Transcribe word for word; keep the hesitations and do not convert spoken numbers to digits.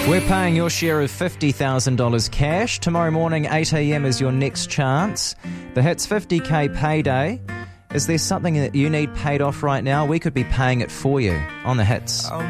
We're paying your share of fifty thousand dollars cash. Tomorrow morning, eight a.m. is your next chance. The Hits fifty K payday. Is there something that you need paid off right now? We could be paying it for you on The Hits.